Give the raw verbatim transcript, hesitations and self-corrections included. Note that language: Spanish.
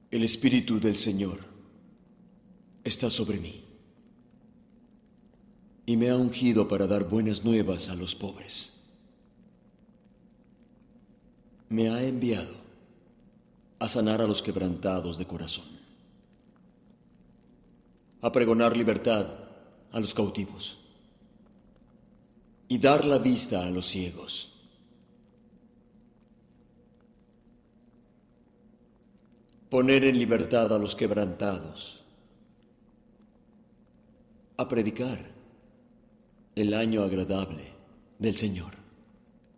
El Espíritu del Señor está sobre mí y me ha ungido para dar buenas nuevas a los pobres. Me ha enviado a sanar a los quebrantados de corazón, a pregonar libertad a los cautivos y dar la vista a los ciegos, poner en libertad a los quebrantados, a predicar el año agradable del Señor.